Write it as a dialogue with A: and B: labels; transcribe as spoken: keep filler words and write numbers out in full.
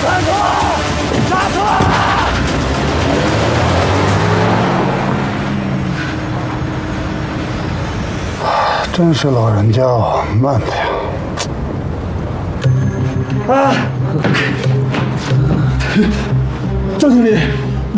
A: 刹车！刹车！真是老人家啊，慢点。啊！赵经理。